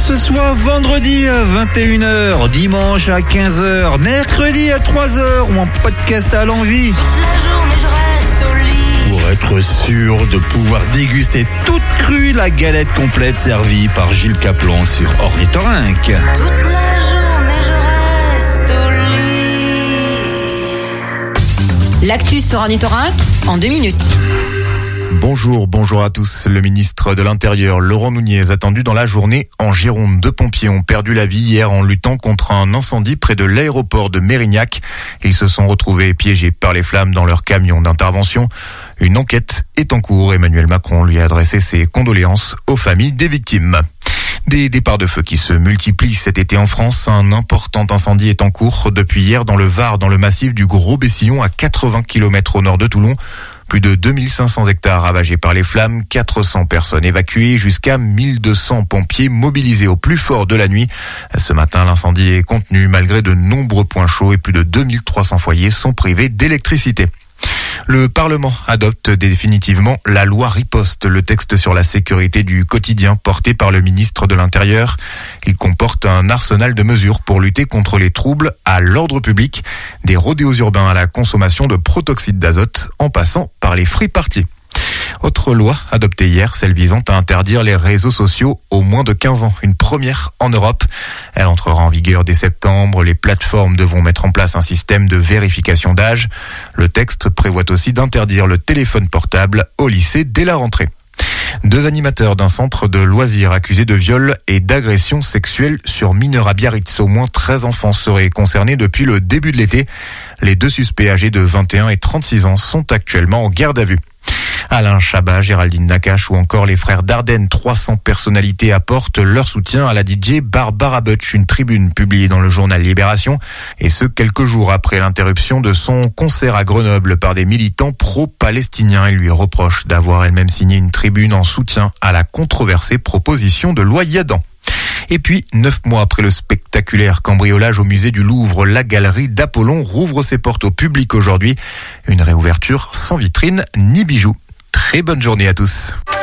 ce soit vendredi à 21h, dimanche à 15h, mercredi à 3h ou en podcast à l'envie. Toute la journée je reste au lit. Pour être sûr de pouvoir déguster toute crue la galette complète servie par Gilles Caplan sur Ornithorynque. Toute la journée je reste au lit. L'actu sur Ornithorynque en 2 minutes. Bonjour à tous. Le ministre de l'Intérieur, Laurent Nunez, attendu dans la journée en Gironde. 2 pompiers ont perdu la vie hier en luttant contre un incendie près de l'aéroport de Mérignac. Ils se sont retrouvés piégés par les flammes dans leur camion d'intervention. Une enquête est en cours. Emmanuel Macron lui a adressé ses condoléances aux familles des victimes. Des départs de feu qui se multiplient cet été en France. Un important incendie est en cours depuis hier dans le Var, dans le massif du Gros-Bessillon, à 80 km au nord de Toulon. Plus de 2500 hectares ravagés par les flammes, 400 personnes évacuées, jusqu'à 1200 pompiers mobilisés au plus fort de la nuit. Ce matin, l'incendie est contenu malgré de nombreux points chauds et plus de 2300 foyers sont privés d'électricité. Le Parlement adopte définitivement la loi Riposte, le texte sur la sécurité du quotidien porté par le ministre de l'Intérieur. Il comporte un arsenal de mesures pour lutter contre les troubles à l'ordre public, des rodéos urbains à la consommation de protoxyde d'azote, en passant par les free parties. Autre loi adoptée hier, celle visant à interdire les réseaux sociaux aux moins de 15 ans. Une première en Europe. Elle entrera en vigueur dès septembre. Les plateformes devront mettre en place un système de vérification d'âge. Le texte prévoit aussi d'interdire le téléphone portable au lycée dès la rentrée. 2 animateurs d'un centre de loisirs accusés de viol et d'agression sexuelle sur mineurs à Biarritz. Au moins 13 enfants seraient concernés depuis le début de l'été. Les 2 suspects âgés de 21 et 36 ans sont actuellement en garde à vue. Alain Chabat, Géraldine Nakache ou encore les frères Dardenne, 300 personnalités apportent leur soutien à la DJ Barbara Butch. Une tribune publiée dans le journal Libération, et ce quelques jours après l'interruption de son concert à Grenoble par des militants pro-palestiniens. Ils lui reprochent d'avoir elle-même signé une tribune en soutien à la controversée proposition de loi Yadan. Et puis, 9 mois après le spectaculaire cambriolage au musée du Louvre, la galerie d'Apollon rouvre ses portes au public aujourd'hui. Une réouverture sans vitrine ni bijoux. Très bonne journée à tous.